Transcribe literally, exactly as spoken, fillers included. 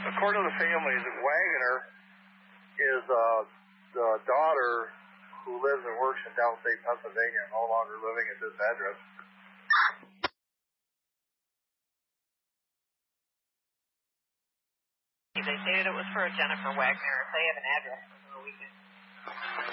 according to the family, Wagner is uh, the daughter who lives and works in downstate Pennsylvania, no longer living at this address. They stated it was for Jennifer Wagner. If they have an address, we can